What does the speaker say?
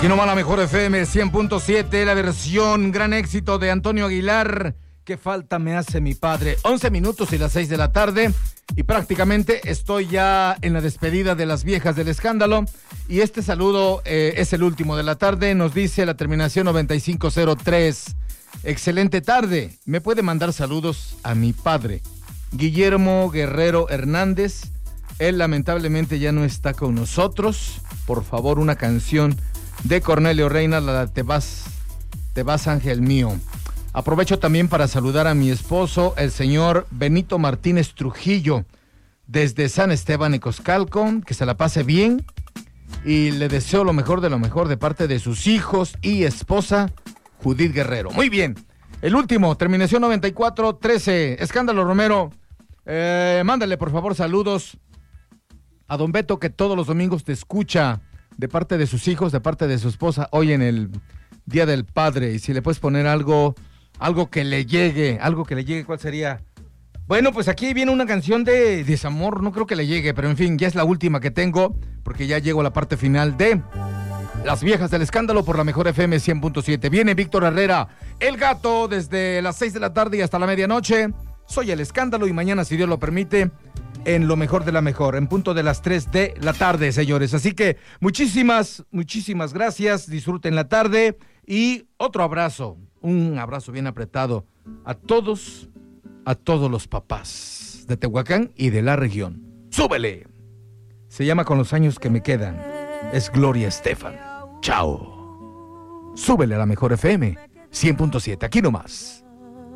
Aquí nomás la mejor FM 100.7, la versión gran éxito de Antonio Aguilar. ¿Qué falta me hace mi padre? 11 minutos y las 6 de la tarde. Y prácticamente estoy ya en la despedida de las viejas del escándalo. Y este saludo es el último de la tarde. Nos dice la terminación 9503. Excelente tarde. ¿Me puede mandar saludos a mi padre, Guillermo Guerrero Hernández? Él lamentablemente ya no está con nosotros. Por favor, una canción de Cornelio Reina, la de Te vas ángel mío. Aprovecho también para saludar a mi esposo, el señor Benito Martínez Trujillo, desde San Esteban Ecoscalco, que se la pase bien y le deseo lo mejor de parte de sus hijos y esposa, Judith Guerrero. Muy bien, el último, terminación 9413, Escándalo Romero. Mándale por favor saludos a don Beto, que todos los domingos te escucha, de parte de sus hijos, de parte de su esposa, hoy en el Día del Padre. Y si le puedes poner algo que le llegue, ¿cuál sería? Bueno, pues aquí viene una canción de desamor, no creo que le llegue, pero en fin, ya es la última que tengo, porque ya llego a la parte final de Las Viejas del Escándalo por la mejor FM 100.7. Viene Víctor Herrera, El Gato, desde las 6 de la tarde y hasta la medianoche. Soy El Escándalo y mañana, si Dios lo permite, en lo mejor de la mejor, en punto de las 3 de la tarde, señores. Así que muchísimas gracias, disfruten la tarde y otro abrazo, un abrazo bien apretado a todos los papás de Tehuacán y de la región. ¡Súbele! Se llama Con los años que me quedan, es Gloria Estefan. ¡Chao! Súbele a la mejor FM 100.7, aquí nomás.